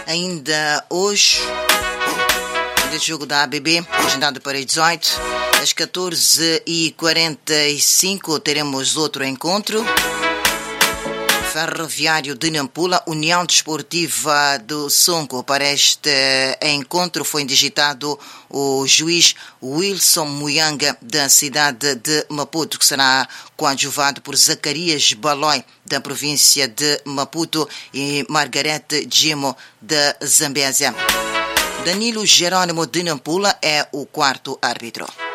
Ainda hoje, do jogo da ABB, agendado para as 18, às 14h45 teremos outro encontro. Ferroviário de Nampula, União Desportiva do Sonko. Para este encontro foi digitado o juiz Wilson Muyanga, da cidade de Maputo, que será coadjuvado por Zacarias Balói, da província de Maputo, e Margarete Djimo, da Zambésia. Danilo Jerônimo de Nampula é o quarto árbitro.